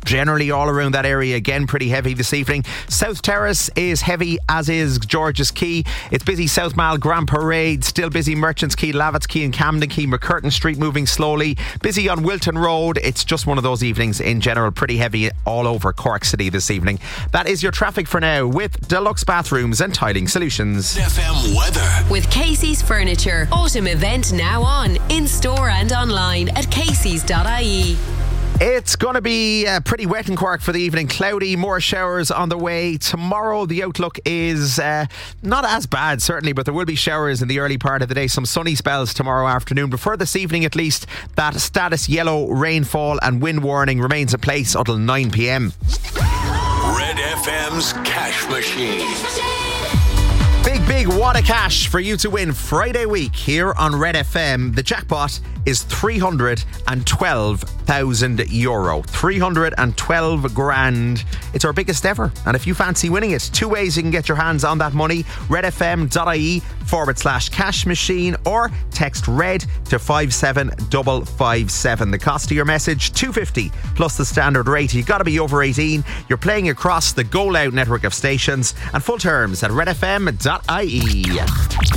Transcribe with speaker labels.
Speaker 1: Generally all around that area again pretty heavy this evening. South Terrace is heavy, as is George's Quay. It's busy South Mall, Grand Parade, still busy Merchants Quay, Lavitz Quay and Camden Quay. McCurtain Street moving slowly. Busy on Wilton Road. It's just one of those evenings in general, pretty heavy all over Cork City this evening. That is your traffic for now with Deluxe Bathrooms and Tiling Solutions.
Speaker 2: FM weather
Speaker 3: with Casey's Furniture. Autumn event now on, in store and online at caseys.ie.
Speaker 1: It's going to be pretty wet in Cork for the evening. Cloudy, more showers on the way. Tomorrow the outlook is not as bad certainly, but there will be showers in the early part of the day. Some sunny spells tomorrow afternoon. But for this evening at least, that status yellow rainfall and wind warning remains in place until 9 p.m.
Speaker 2: Red FM's Cash Machine.
Speaker 1: Big wad of cash for you to win Friday week here on Red FM. The jackpot is €312,000. 312 grand. It's our biggest ever. And if you fancy winning it, two ways you can get your hands on that money. redfm.ie/cash machine or text RED to 57557. The cost of your message, $2.50 plus the standard rate. You've got to be over 18. You're playing across the Go Loud network of stations, and full terms at redfm.ie.